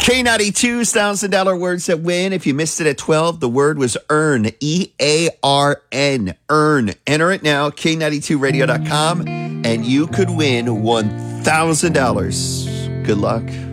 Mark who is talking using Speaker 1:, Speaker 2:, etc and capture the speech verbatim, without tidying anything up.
Speaker 1: K ninety-two, one thousand dollars words that win. If you missed it at twelve, the word was earn. E A R N. Earn. Enter it now, K ninety-two radio dot com, and you could win one thousand dollars. Good luck.